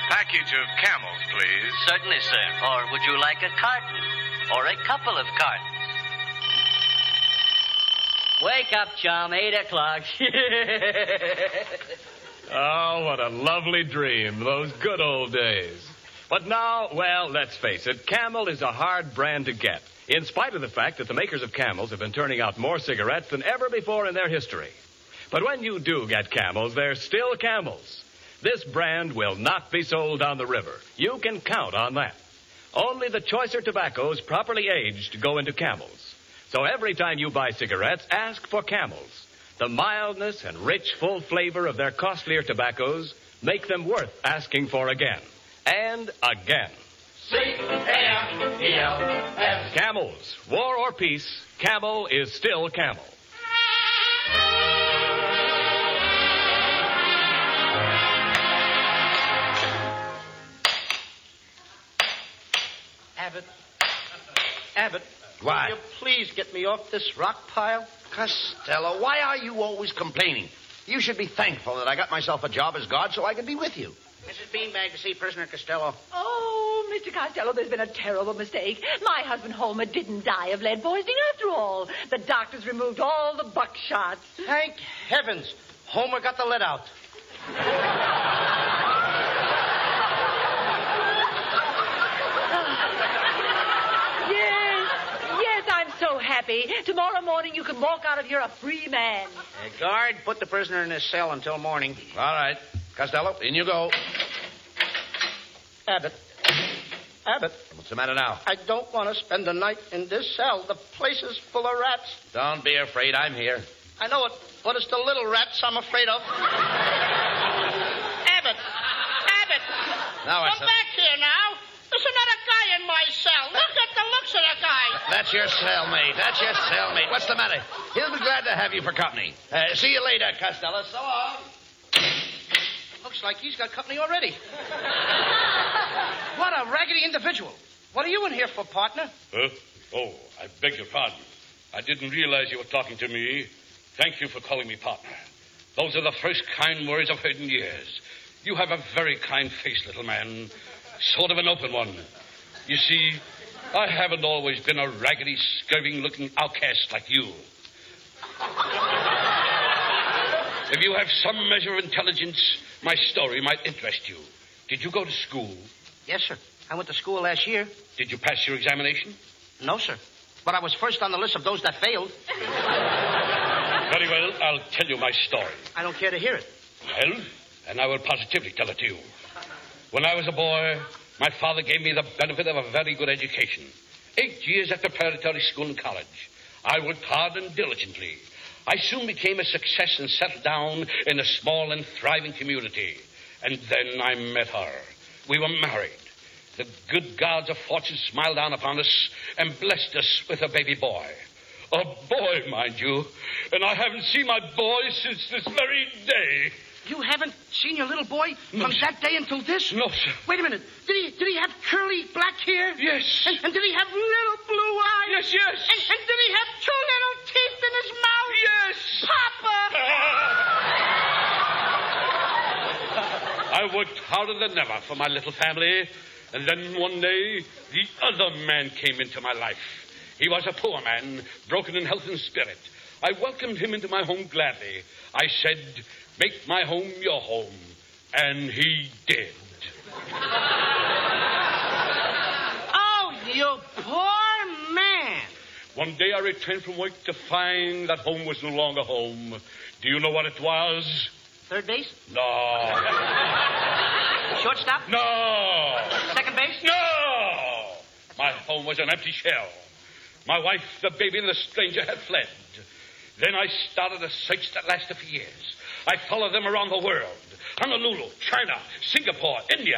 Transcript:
package of Camels, please. Certainly, sir. Or would you like a carton? Or a couple of cartons? Wake up, chum. 8 o'clock. Oh, what a lovely dream. Those good old days. But now, well, let's face it, Camel is a hard brand to get, in spite of the fact that the makers of Camels have been turning out more cigarettes than ever before in their history. But when you do get Camels, they're still Camels. This brand will not be sold down the river. You can count on that. Only the choicer tobaccos properly aged go into Camels. So every time you buy cigarettes, ask for Camels. The mildness and rich, full flavor of their costlier tobaccos make them worth asking for again. And again. C-A-M-E-L-S. Camels. War or peace, Camel is still Camel. Abbott. Why? Will you please get me off this rock pile? Costello, why are you always complaining? You should be thankful that I got myself a job as guard so I can be with you. Mrs. Beanbag to see Prisoner Costello. Oh, Mr. Costello, there's been a terrible mistake. My husband Homer didn't die of lead poisoning after all. The doctors removed all the buckshots. Thank heavens. Homer got the lead out. Yes, I'm so happy. Tomorrow morning you can walk out of here a free man. Guard, put the prisoner in his cell until morning. All right. Costello, in you go. Abbott. What's the matter now? I don't want to spend the night in this cell. The place is full of rats. Don't be afraid. I'm here. I know it, but it's the little rats I'm afraid of. Abbott. Now Come back here now. There's another guy in my cell. Look at the looks of the guy. That's your cellmate. What's the matter? He'll be glad to have you for company. See you later, Costello. So long. Looks like he's got company already. What a raggedy individual. What are you in here for, partner? Huh? Oh, I beg your pardon. I didn't realize you were talking to me. Thank you for calling me partner. Those are the first kind words I've heard in years. You have a very kind face, little man. Sort of an open one. You see, I haven't always been a raggedy, scurvy-looking outcast like you. If you have some measure of intelligence, my story might interest you. Did you go to school? Yes, sir. I went to school last year. Did you pass your examination? No, sir. But I was first on the list of those that failed. Very well, I'll tell you my story. I don't care to hear it. Well, and I will positively tell it to you. When I was a boy, my father gave me the benefit of a very good education. 8 years at the preparatory school and college. I worked hard and diligently. I soon became a success and settled down in a small and thriving community. And then I met her. We were married. The good gods of fortune smiled down upon us and blessed us with a baby boy. A boy, mind you. And I haven't seen my boy since this very day. You haven't seen your little boy from that day until this? No, sir. Wait a minute. Did he have curly black hair? Yes. And did he have little blue eyes? Yes. And did he have 2 little teeth in his mouth? Yes. Papa! I worked harder than ever for my little family. And then one day, the other man came into my life. He was a poor man, broken in health and spirit. I welcomed him into my home gladly. I said, make my home your home. And he did. Oh, you poor man. One day I returned from work to find that home was no longer home. Do you know what it was? Third base? No. Shortstop? No. Second base? No. My home was an empty shell. My wife, the baby, and the stranger had fled. Then I started a search that lasted for years. I followed them around the world. Honolulu, China, Singapore, India.